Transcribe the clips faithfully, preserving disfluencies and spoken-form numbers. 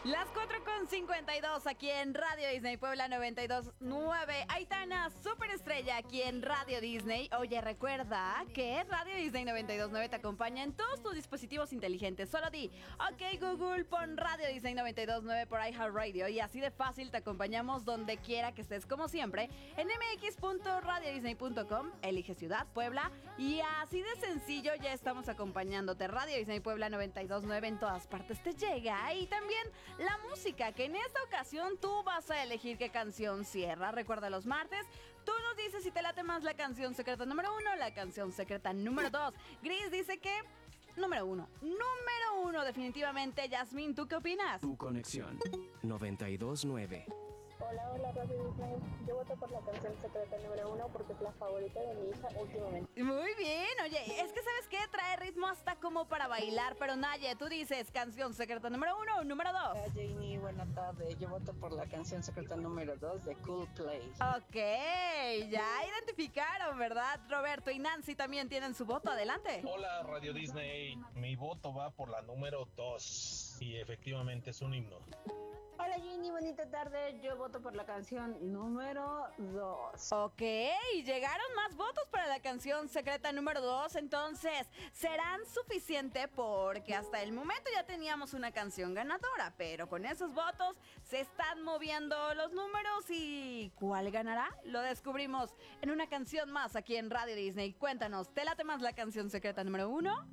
Las cuatro con cincuenta y dos aquí en Radio Disney Puebla noventa y dos punto nueve. Aitana, superestrella aquí en Radio Disney. Oye, recuerda que Radio Disney noventa y dos punto nueve te acompaña en todos tus dispositivos inteligentes. Solo di, ok Google, pon Radio Disney noventa y dos punto nueve por iHeartRadio y así de fácil te acompañamos donde quiera que estés, como siempre, en m x punto radio disney punto com, elige ciudad, Puebla, y así de sencillo ya estamos acompañándote. Radio Disney Puebla noventa y dos punto nueve en todas partes te llega. Y también la música, que en esta ocasión tú vas a elegir qué canción cierra. Recuerda, los martes tú nos dices si te late más la canción secreta número uno o la canción secreta número dos. Gris dice que número uno. Número uno, definitivamente. Yasmín, ¿tú qué opinas? Tu conexión noventa y dos punto nueve. Hola, hola, Radio Disney. Yo voto por la canción secreta número uno porque es la favorita de mi hija últimamente. Muy bien, oye, es que ¿sabes qué? Trae ritmo hasta como para bailar, pero Naye, tú dices canción secreta número uno o número dos. Hola Janie, buenas tardes. Yo voto por la canción secreta número dos de Coldplay. Ok, ya identificaron, ¿verdad? Roberto y Nancy también tienen su voto, adelante. Hola Radio Disney, mi voto va por la número dos y efectivamente es un himno. Hola Ginny, bonita tarde. Yo voto por la canción número dos. Ok, llegaron más votos para la canción secreta número dos, entonces serán suficiente porque hasta el momento ya teníamos una canción ganadora, pero con esos votos se están moviendo los números y ¿cuál ganará? Lo descubrimos en una canción más aquí en Radio Disney. Cuéntanos, ¿te late más la canción secreta número uno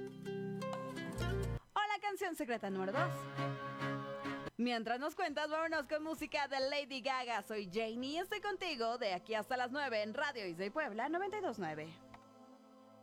o la canción secreta número dos? Mientras nos cuentas, vámonos con música de Lady Gaga. Soy Janie y estoy contigo de aquí hasta las nueve en Radio Disney Puebla noventa y dos punto nueve.